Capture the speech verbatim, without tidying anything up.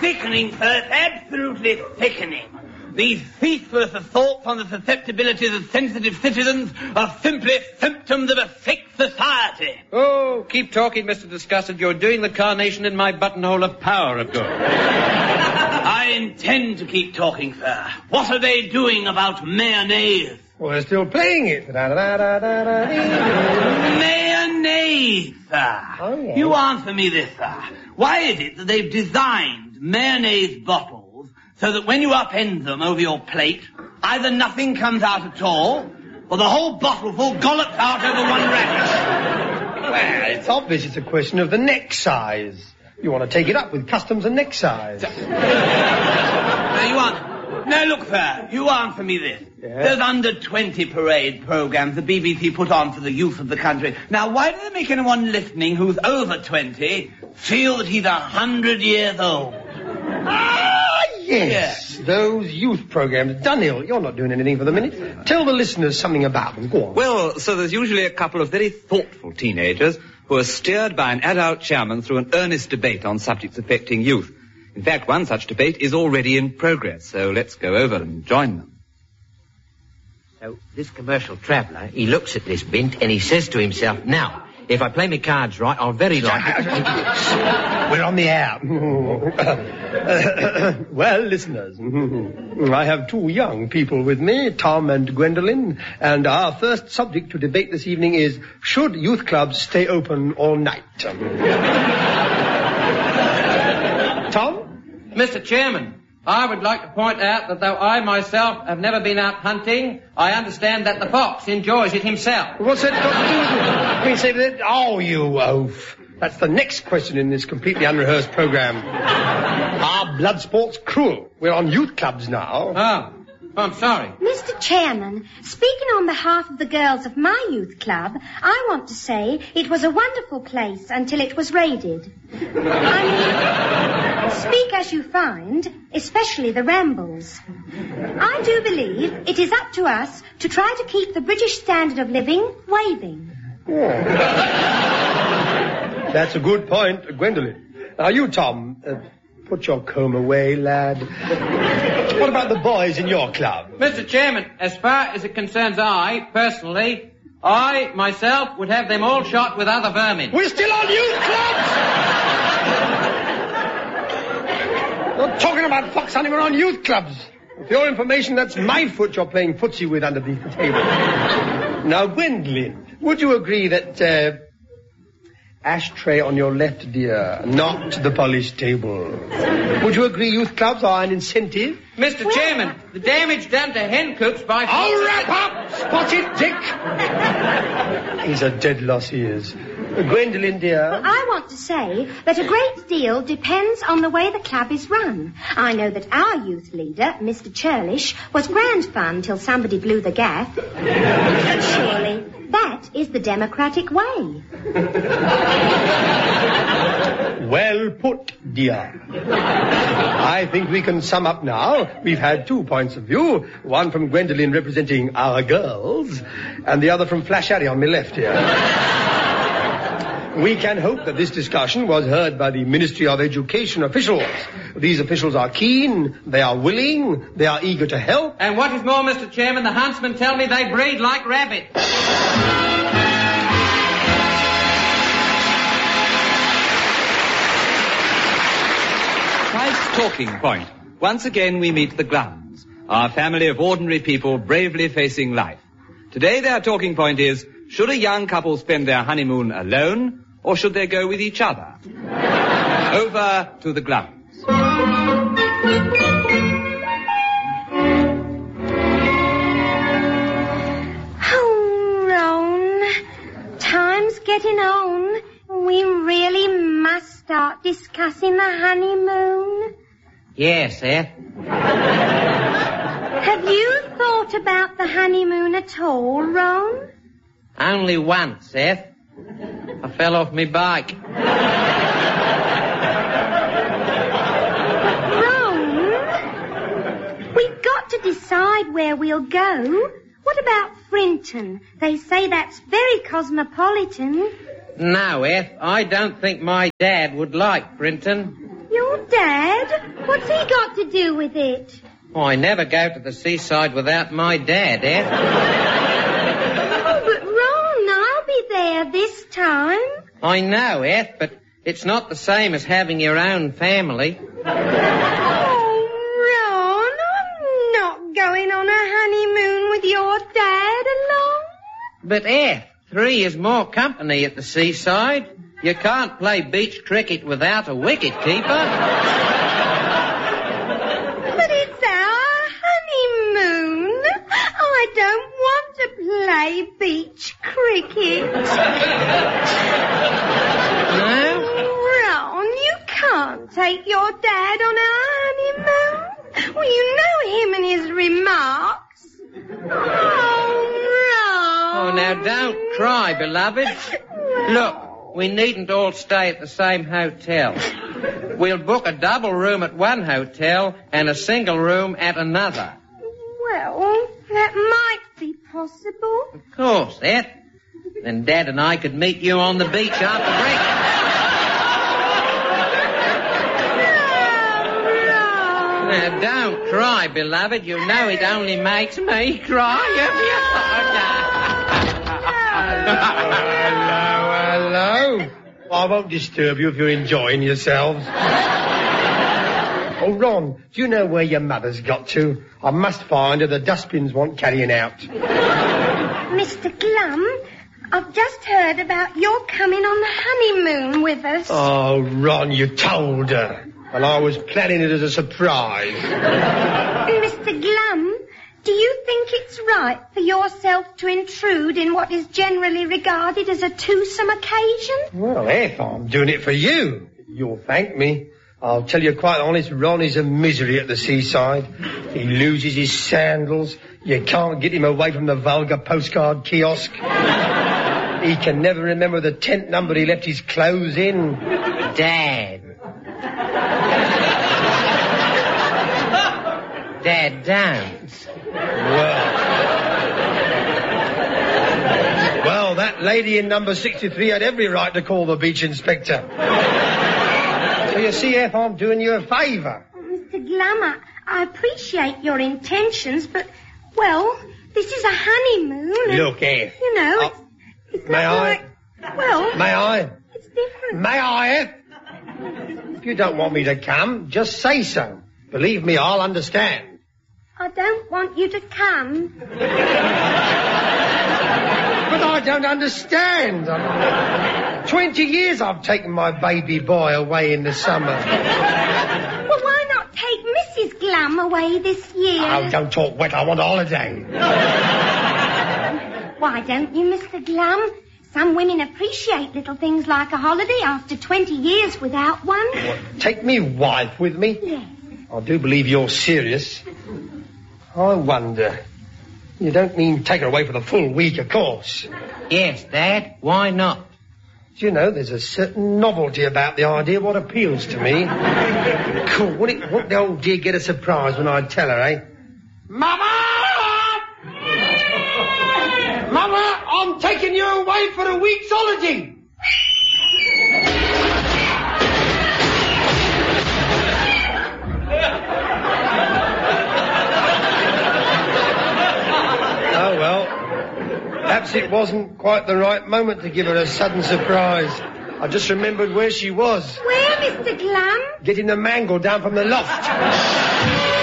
sickening, sir. It's absolutely sickening. These ceaseless assaults on the susceptibilities of sensitive citizens are simply symptoms of a sick society. Oh, keep talking, Mister Disgusted. You're doing the carnation in my buttonhole of power of good. I intend to keep talking, sir. What are they doing about mayonnaise? Well, they're still playing it. Mayonnaise, sir. Oh, yes. You answer me this, sir. Why is it that they've designed mayonnaise bottles so that when you upend them over your plate, either nothing comes out at all, or the whole bottleful gollops out over one radish? Well, it's obvious it's a question of the neck size. You want to take it up with customs and neck size. Now, you answer. Now, look, sir, you answer me this. Yes? Those under twenty parade programs the B B C put on for the youth of the country. Now, why do they make anyone listening who's over twenty feel that he's a hundred years old? Ah, yes. yes. Those youth programs. Dunhill, you're not doing anything for the minute. Tell the listeners something about them. Go on. Well, so there's usually a couple of very thoughtful teenagers who are steered by an adult chairman through an earnest debate on subjects affecting youth. In fact, one such debate is already in progress, so let's go over and join them. So, this commercial traveller, he looks at this bint and he says to himself, now, if I play my cards right, I'll very likely... We're on the air. Well, listeners, I have two young people with me, Tom and Gwendolen, and our first subject to debate this evening is, should youth clubs stay open all night? Tom? Mister Chairman, I would like to point out that though I myself have never been out hunting, I understand that the fox enjoys it himself. What's that got to do with it? I mean, say that... Oh, you oaf. That's the next question in this completely unrehearsed program. Are blood sports cruel? We're on youth clubs now. Oh, I'm sorry. Mister Chairman, speaking on behalf of the girls of my youth club, I want to say it was a wonderful place until it was raided. I mean, speak as you find, especially the rambles. I do believe it is up to us to try to keep the British standard of living waving. Oh. That's a good point, Gwendolen. Now, you, Tom, uh, put your comb away, lad. What about the boys in your club? Mister Chairman, as far as it concerns I, personally, I, myself, would have them all shot with other vermin. We're still on youth clubs! We're talking about fox hunting, we're on youth clubs. For your information, that's my foot you're playing footsie with underneath the table. Now, Gwendolen, would you agree that... Uh, ashtray on your left, dear, not the polished table. Would you agree youth clubs are an incentive? Mister Chairman, the damage done to hen coops by... Oh, wrap up, Spotted Dick! He's a dead loss, he is. Gwendolen, dear. Well, I want to say that a great deal depends on the way the club is run. I know that our youth leader, Mister Churlish, was grand fun till somebody blew the gaff. And surely that is the democratic way. Well put, dear. I think we can sum up now. We've had two points of view, one from Gwendolen representing our girls, and the other from Flash Harry on my left here. We can hope that this discussion was heard by the Ministry of Education officials. These officials are keen, they are willing, they are eager to help. And what is more, Mister Chairman, the huntsmen tell me they breed like rabbits. Nice talking point. Once again we meet the Glums, our family of ordinary people bravely facing life. Today their talking point is, should a young couple spend their honeymoon alone, or should they go with each other? Over to the Glums. Oh, Ron, time's getting on. We really must start discussing the honeymoon. Yes, eh? Have you thought about the honeymoon at all, Ron? Only once, Seth. I fell off my bike. Ron, we've got to decide where we'll go. What about Frinton? They say that's very cosmopolitan. No, Eth, I don't think my dad would like Brinton. Your Dad? What's he got to do with it? Oh, I never go to the seaside without my dad, Eth. Oh, but Ron, I'll be there this time. I know, Eth, but it's not the same as having your own family. Oh, Ron, I'm not going on a honeymoon with your dad along. But, Eth, three is more company at the seaside. You can't play beach cricket without a wicket-keeper. But it's our honeymoon. I don't want to play beach cricket. No? Ron, you can't take your dad on our honeymoon. Well, you know him and his remarks. Oh, Ron. Oh, now don't cry, beloved. Look, we needn't all stay at the same hotel. We'll book a double room at one hotel and a single room at another. Well, that might be possible. Of course, Eth. Then Dad and I could meet you on the beach after breakfast. Now, don't cry, beloved. You know it only makes me cry. Hello, hello. I won't disturb you if you're enjoying yourselves. Oh, Ron, do you know where your mother's got to? I must find her. The dustbins want carrying out. Mister Glum, I've just heard about your coming on the honeymoon with us. Oh, Ron, you told her. And I was planning it as a surprise. Mister Glum, do you think it's right for yourself to intrude in what is generally regarded as a twosome occasion? Well, if I'm doing it for you, you'll thank me. I'll tell you quite honest, Ron is a misery at the seaside. He loses his sandals. You can't get him away from the vulgar postcard kiosk. He can never remember the tent number he left his clothes in. Dad. Dad, don't. Well. Well, that lady in number sixty-three had every right to call the beach inspector. So you see, F, I'm doing you a favour. Mister Glum, I, I appreciate your intentions, but, well, this is a honeymoon. And, Look, F. You know, Uh, it's, it's may not I? like... Well... May I? It's different. May I, F? If you don't want me to come, just say so. Believe me, I'll understand. I don't want you to come. But I don't understand. Twenty years I've taken my baby boy away in the summer. Well, why not take Missus Glum away this year? Oh, don't talk wet. I want a holiday. Why don't you, Mister Glum? Some women appreciate little things like a holiday after twenty years without one. What, take me wife with me? Yes. I do believe you're serious. I wonder. You don't mean take her away for the full week, of course. Yes, Dad. Why not? Do you know, there's a certain novelty about the idea what appeals to me. Cool. Wouldn't, it, wouldn't the old dear get a surprise when I tell her, eh? Mother! Mother, I'm taking you away for a week's holiday. Oh, well, perhaps it wasn't quite the right moment to give her a sudden surprise. I just remembered where she was. Where, Mister Glum? Getting the mangle down from the loft.